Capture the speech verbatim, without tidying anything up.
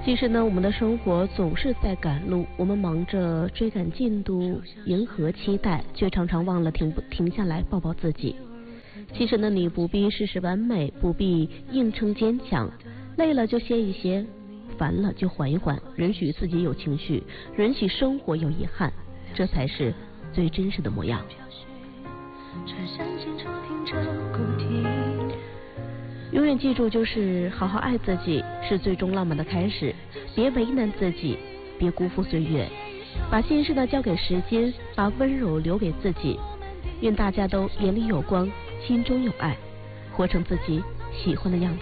其实呢，我们的生活总是在赶路，我们忙着追赶进度，迎合期待，却常常忘了停不停下来抱抱自己。其实呢，你不必事事完美，不必硬撑坚强，累了就歇一歇，烦了就缓一缓，允许自己有情绪，允许生活有遗憾，这才是最真实的模样。永远记住，就是好好爱自己是最终浪漫的开始，别为难自己，别辜负岁月，把心事呢交给时间，把温柔留给自己。愿大家都眼里有光，心中有爱，活成自己喜欢的样子。